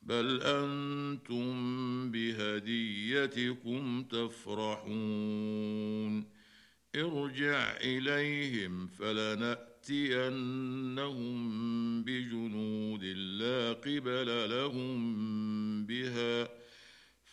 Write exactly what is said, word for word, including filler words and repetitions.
بل أنتم بهديتكم تفرحون ارجع إليهم فلنأتينهم بجنود لا قبل لهم